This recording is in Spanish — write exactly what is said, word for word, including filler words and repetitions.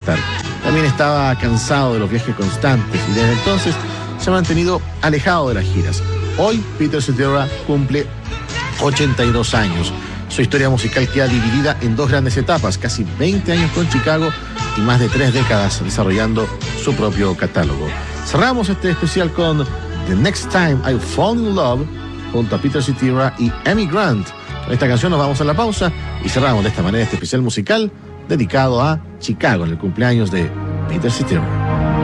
estar. También estaba cansado de los viajes constantes y desde entonces se ha mantenido alejado de las giras. Hoy Peter Cetera cumple ochenta y dos años. Su historia musical queda dividida en dos grandes etapas, casi veinte años con Chicago y más de tres décadas desarrollando su propio catálogo. Cerramos este especial con The Next Time I Fall in Love junto a Peter Cetera y Amy Grant. Con esta canción nos vamos a la pausa y cerramos de esta manera este especial musical dedicado a Chicago en el cumpleaños de Peter Cetera.